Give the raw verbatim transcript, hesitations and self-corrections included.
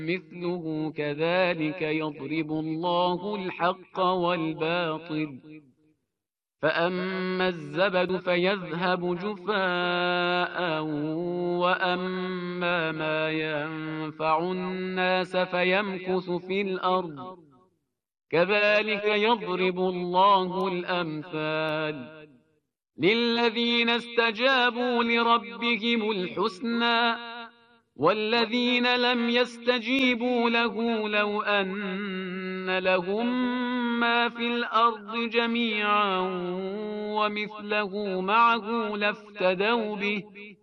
مثله كذلك يضرب الله الحق والباطل فأما الزبد فيذهب جفاء وأما ما ينفع الناس فيمكث في الأرض كذلك يضرب الله الأمثال للذين استجابوا لربهم الحسنى والذين لم يستجيبوا له لو أن لهم ما في الأرض جميعا ومثله معه لافتدوا به